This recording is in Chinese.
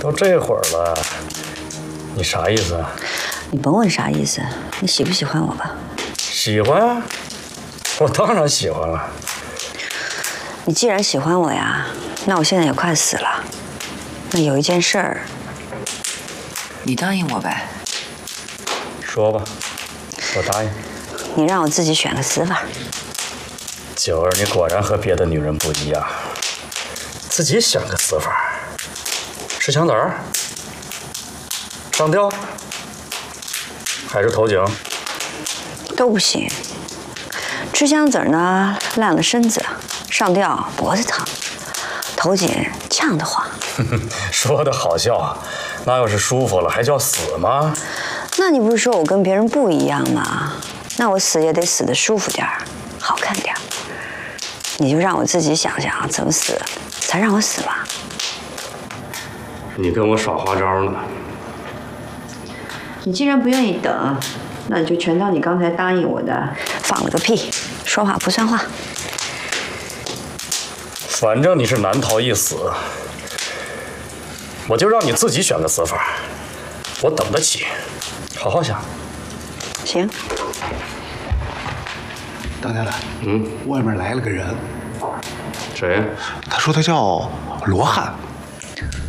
都这会儿了，你啥意思啊？ 你甭问啥意思，你喜不喜欢我吧？ 喜欢啊，我当然喜欢了。 你既然喜欢我呀，那我现在也快死了。那有一件事儿，你答应我呗。 说吧，我答应。 你让我自己选个死法。 九儿，你果然和别的女人不一样，自己选个死法。吃枪子儿、上吊，还是投井？ 都不行。吃香子呢，烂了身子；上吊，脖子疼；投井，呛得慌。 说的好笑啊，那要是舒服了，还叫死吗？ 那你不是说我跟别人不一样吗？那我死也得死得舒服点儿，好看点儿。你就让我自己想想怎么死，才让我死吧。 你跟我耍花招呢？ 你既然不愿意等，那你就全当你刚才答应我的放了个屁，说话不算话。 反正你是难逃一死，我就让你自己选个死法，我等得起，好好想。 行。 当家的，外面来了个人。 谁呀？ 他说他叫罗汉。